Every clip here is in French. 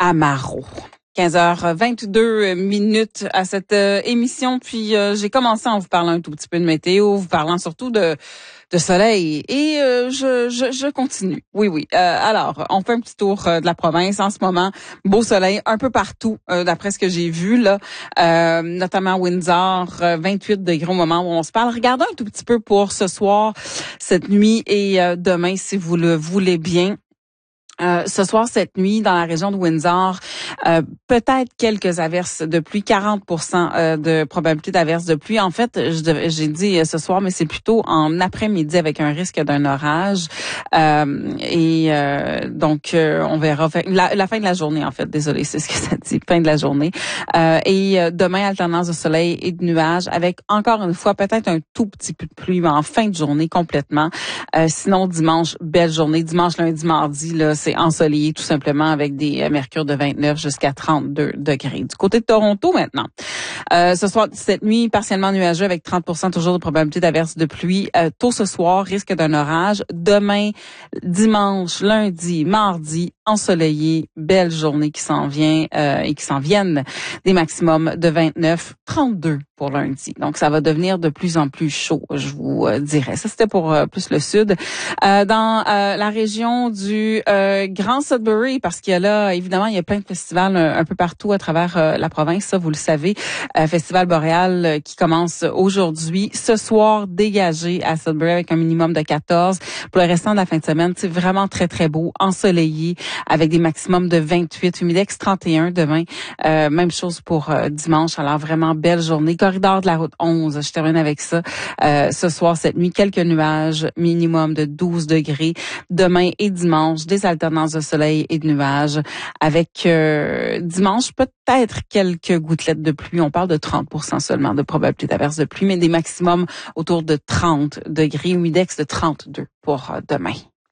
Amaro. 15h22 à cette émission. Puis j'ai commencé en vous parlant un tout petit peu de météo, vous parlant surtout de soleil. Et je continue. Oui. Alors, on fait un petit tour de la province en ce moment. Beau soleil un peu partout, d'après ce que j'ai vu, là. Notamment Windsor, 28 degrés au moment où on se parle. Regardons un tout petit peu pour ce soir, cette nuit et demain, si vous le voulez bien. Ce soir, cette nuit, dans la région de Windsor, peut-être quelques averses de pluie, 40% de probabilité d'averses de pluie. En fait, j'ai dit ce soir, mais c'est plutôt en après-midi avec un risque d'un orage. Donc, on verra la fin de la journée, en fait. Désolée, c'est ce que ça dit, fin de la journée. Demain, alternance de soleil et de nuages avec, encore une fois, peut-être un tout petit peu de pluie, mais en fin de journée complètement. Sinon, dimanche, belle journée. Dimanche, lundi, mardi, là, c'est ensoleillé tout simplement avec des mercures de 29 jusqu'à 32 degrés. Du côté de Toronto maintenant. Ce soir, cette nuit, partiellement nuageux avec 30% toujours de probabilité d'averse de pluie. Tôt ce soir, risque d'un orage. Demain, dimanche, lundi, mardi, ensoleillé, belle journée qui s'en vient et qui s'en viennent. Des maximums de 29, 32 pour lundi. Donc, ça va devenir de plus en plus chaud, je vous dirais. Ça, c'était pour plus le sud. Dans la région du Grand Sudbury, parce qu'il y a là, évidemment, il y a plein de festivals un peu partout à travers la province, ça, vous le savez. Festival boréal qui commence aujourd'hui. Ce soir, dégagé à Sudbury avec un minimum de 14. Pour le restant de la fin de semaine, c'est vraiment très, très beau, ensoleillé, avec des maximums de 28, humidex 31 demain. Même chose pour dimanche. Alors, vraiment belle journée. Corridor de la route 11, je termine avec ça. Ce soir, cette nuit, quelques nuages, minimum de 12 degrés. Demain et dimanche, des alternances de soleil et de nuages. Avec dimanche, peut-être quelques gouttelettes de pluie. On parle de 30% seulement de probabilité d'averse de pluie, mais des maximums autour de 30 degrés. Humidex de 32 pour demain.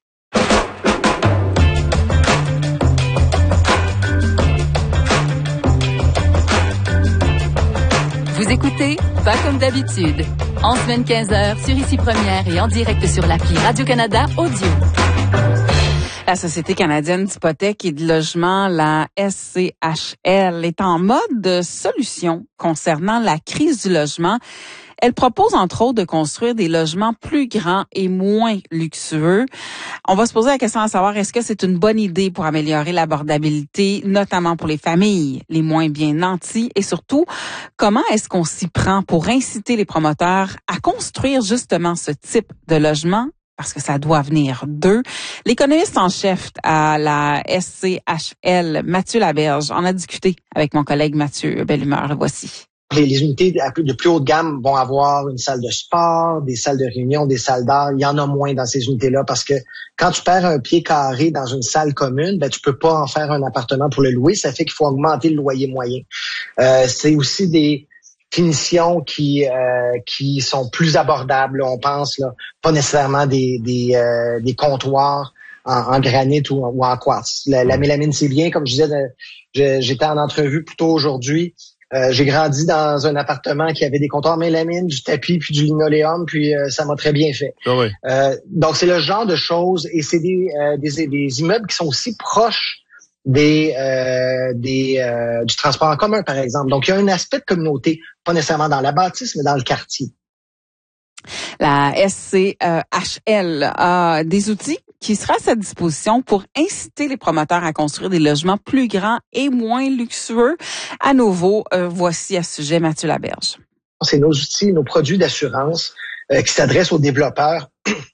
Vous écoutez Pas comme d'habitude. En semaine 15h sur Ici Première et en direct sur l'appli Radio-Canada Audio. La Société canadienne d'hypothèques et de logement, la SCHL, est en mode solution concernant la crise du logement. Elle propose, entre autres, de construire des logements plus grands et moins luxueux. On va se poser la question à savoir, est-ce que c'est une bonne idée pour améliorer l'abordabilité, notamment pour les familles les moins bien nanties? Et surtout, comment est-ce qu'on s'y prend pour inciter les promoteurs à construire justement ce type de logement? Parce que ça doit venir d'eux. L'économiste en chef à la SCHL, Mathieu Laberge, en a discuté avec mon collègue Mathieu Bellumeur. Le voici. Les unités de plus haute gamme vont avoir une salle de sport, des salles de réunion, des salles d'art. Il y en a moins dans ces unités-là parce que quand tu perds un pied carré dans une salle commune, tu peux pas en faire un appartement pour le louer. Ça fait qu'il faut augmenter le loyer moyen. C'est aussi des finitions qui sont plus abordables. On pense là, pas nécessairement des comptoirs en granit ou en quartz. La mélamine, c'est bien. Comme je disais, j'étais en entrevue plus tôt aujourd'hui. J'ai grandi dans un appartement qui avait des comptoirs mélamine, du tapis puis du linoléum, puis ça m'a très bien fait. Ah oui. Donc c'est le genre de choses et c'est des immeubles qui sont aussi proches du transport en commun, par exemple. Donc il y a un aspect de communauté, pas nécessairement dans la bâtisse, mais dans le quartier. La SCHL a des outils qui sera à sa disposition pour inciter les promoteurs à construire des logements plus grands et moins luxueux. À nouveau, voici à ce sujet Mathieu Laberge. C'est nos outils, nos produits d'assurance qui s'adressent aux développeurs,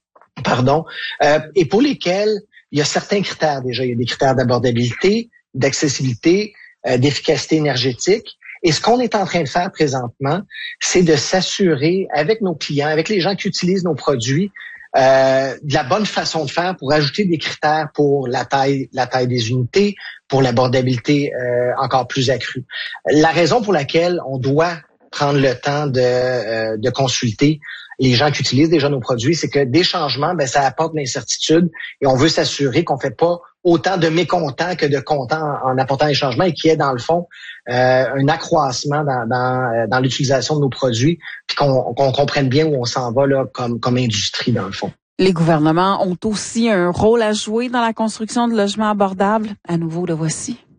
et pour lesquels il y a certains critères déjà. Il y a des critères d'abordabilité, d'accessibilité, d'efficacité énergétique. Et ce qu'on est en train de faire présentement, c'est de s'assurer avec nos clients, avec les gens qui utilisent nos produits, de la bonne façon de faire pour ajouter des critères pour la taille des unités, pour l'abordabilité encore plus accrue. La raison pour laquelle on doit prendre le temps de consulter les gens qui utilisent déjà nos produits, c'est que des changements, ça apporte l'incertitude et on veut s'assurer qu'on fait pas autant de mécontents que de contents en apportant les changements et qu'il y ait dans le fond un accroissement dans l'utilisation de nos produits puis qu'on comprenne bien où on s'en va là comme industrie dans le fond. Les gouvernements ont aussi un rôle à jouer dans la construction de logements abordables. À nouveau, le voici.